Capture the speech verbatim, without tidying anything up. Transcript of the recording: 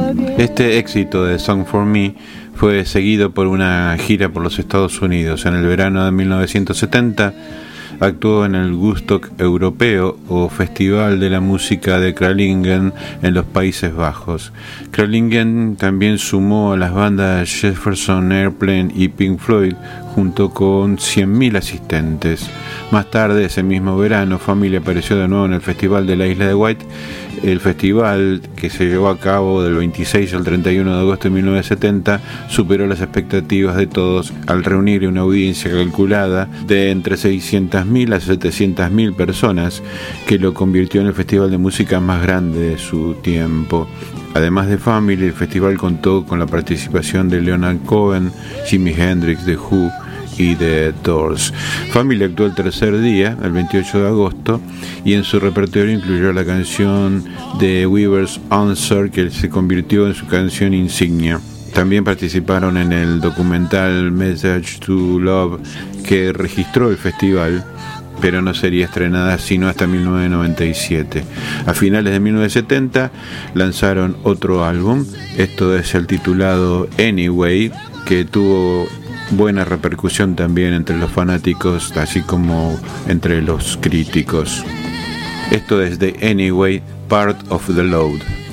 Este éxito de Song for Me fue seguido por una gira por los Estados Unidos. En el verano de mil novecientos setenta actuó en el Woodstock Europeo o Festival de la Música de Kralingen en los Países Bajos. Kralingen también sumó a las bandas Jefferson Airplane y Pink Floyd junto con cien mil asistentes. Más tarde, ese mismo verano, Family apareció de nuevo en el Festival de la Isla de Wight. El festival, que se llevó a cabo del veintiséis al treinta y uno de agosto de mil novecientos setenta, superó las expectativas de todos al reunir una audiencia calculada de entre seiscientas mil a setecientas mil personas, que lo convirtió en el festival de música más grande de su tiempo. Además de Family, el festival contó con la participación de Leonard Cohen, Jimi Hendrix, The Who y The Doors. Family actuó el tercer día, el veintiocho de agosto, y en su repertorio incluyó la canción de Weaver's Answer, que se convirtió en su canción insignia. También participaron en el documental Message to Love, que registró el festival, pero no sería estrenada sino hasta mil novecientos noventa y siete. A finales de mil novecientos setenta lanzaron otro álbum, esto es el titulado Anyway, que tuvo buena repercusión también entre los fanáticos, así como entre los críticos. Esto es de Anyway, Part of the Load.